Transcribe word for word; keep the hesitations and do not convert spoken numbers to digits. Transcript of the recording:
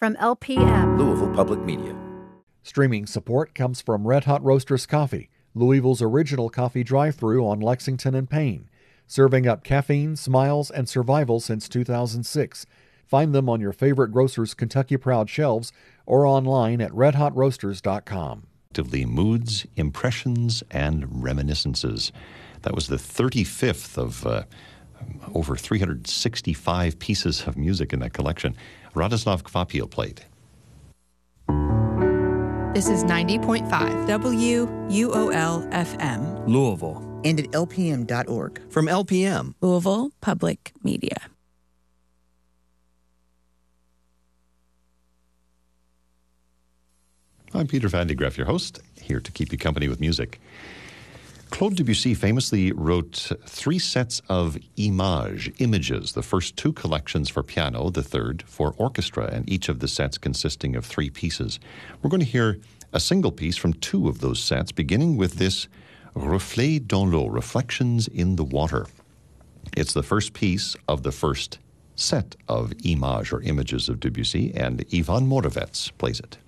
From L P M, Louisville Public Media. Streaming support comes from Red Hot Roasters Coffee, Louisville's original coffee drive-thru on Lexington and Payne, serving up caffeine, smiles, and survival since two thousand six. Find them on your favorite grocer's Kentucky Proud shelves or online at red hot roasters dot com. Moods, Impressions, and Reminiscences. That was the thirty-fifth of uh, over three hundred sixty-five pieces of music in that collection. Radoslav Kvapil played. This is ninety point five W U O L F M. Louisville. And at L P M dot org. From L P M. Louisville Public Media. I'm Peter Van de Graaff, your host, here to keep you company with music. Claude Debussy famously wrote three sets of images, images, the first two collections for piano, the third for orchestra, and each of the sets consisting of three pieces. We're going to hear a single piece from two of those sets, beginning with this Reflets dans l'eau, Reflections in the Water. It's the first piece of the first set of images or images of Debussy, and Ivan Moravec plays it.